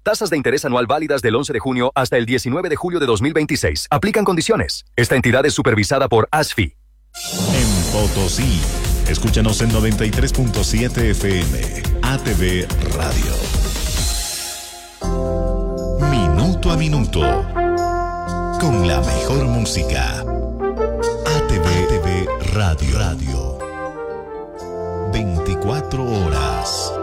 Tasas de interés anual válidas del 11 de junio hasta el 19 de julio de 2026. Aplican condiciones. Esta entidad es supervisada por ASFI. En Potosí, escúchanos en 93.7 FM, ATV Radio. Minuto a minuto, con la mejor música. ATV Radio. 24 horas.